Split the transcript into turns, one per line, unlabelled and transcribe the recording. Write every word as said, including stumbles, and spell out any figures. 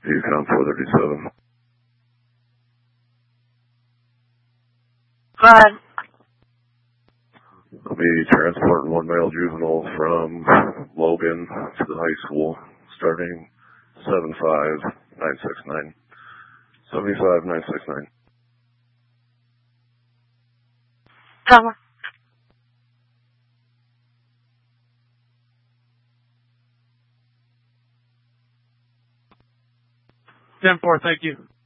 Yukon four thirty-seven.
Go ahead.
I'll be transporting one male juvenile from Logan to the high school starting seven five nine six nine. seventy-five nine six nine.
Come on.
ten four, thank you.